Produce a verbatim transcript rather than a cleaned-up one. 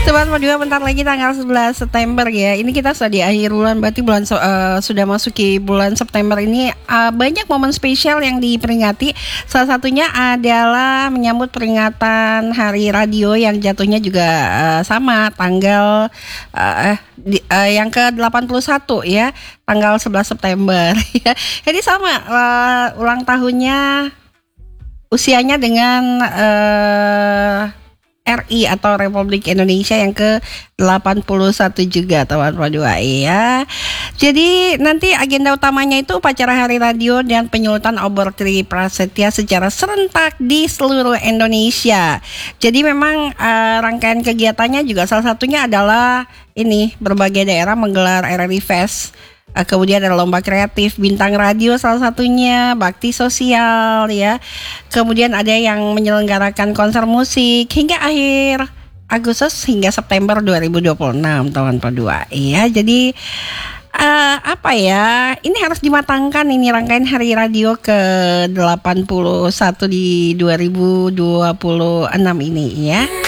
Sobat Madura, bentar lagi tanggal sebelas September ya. Ini kita sudah di akhir bulan, berarti bulan uh, sudah masuki bulan September ini. Uh, banyak momen spesial yang diperingati. Salah satunya adalah menyambut peringatan Hari Radio yang jatuhnya juga uh, sama tanggal uh, di, uh, yang ke delapan puluh satu ya, tanggal sebelas September ya. Jadi sama uh, ulang tahunnya usianya dengan uh, R I atau Republik Indonesia yang ke delapan puluh satu juga, teman Padua ya. Jadi nanti agenda utamanya itu upacara Hari Radio dan penyulutan obor Tri Prasetya secara serentak di seluruh Indonesia. Jadi memang uh, rangkaian kegiatannya juga salah satunya adalah ini, berbagai daerah menggelar R R I Fest. Uh, kemudian ada lomba kreatif, bintang radio salah satunya, bakti sosial ya. Kemudian ada yang menyelenggarakan konser musik hingga akhir Agustus hingga September dua ribu dua puluh enam, teman Padua ya. Jadi uh, apa ya, ini harus dimatangkan ini rangkaian Hari Radio ke delapan puluh satu di dua ribu dua puluh enam ini ya.